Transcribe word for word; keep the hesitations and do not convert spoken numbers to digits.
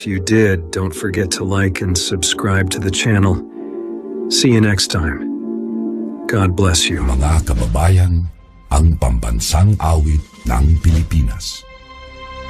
If you did, don't forget to like and subscribe to the channel. See you next time. God bless you. Mga kababayan, ang pambansang awit ng Pilipinas.